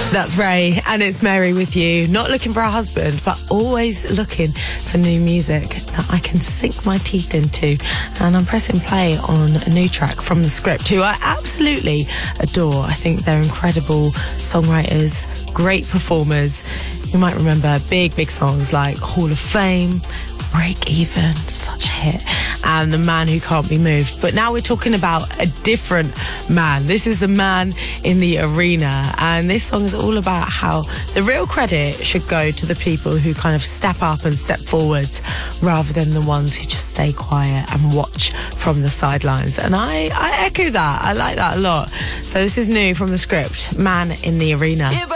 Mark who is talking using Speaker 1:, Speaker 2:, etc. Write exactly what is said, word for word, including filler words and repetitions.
Speaker 1: That's Ray, and it's Mary with you. Not looking for a husband, but always looking for new music that I can sink my teeth into. And I'm pressing play on a new track from The Script, who I absolutely adore. I think they're incredible songwriters, great performers. You might remember big, big songs like Hall of Fame, Break Even, such a hit, and The Man Who Can't Be Moved. But now we're talking about a different man. This is the man in the arena, and this song is all about how the real credit should go to the people who kind of step up and step forward rather than the ones who just stay quiet and watch from the sidelines. And I, I echo that. I like that a lot. So this is new from The Script, Man in the Arena.